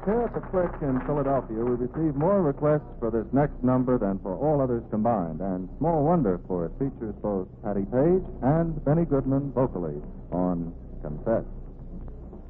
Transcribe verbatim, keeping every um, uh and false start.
here at the Click in Philadelphia, we received more requests for this next number than for all others combined, and small wonder, for it features both Patty Page and Benny Goodman vocally on Confess.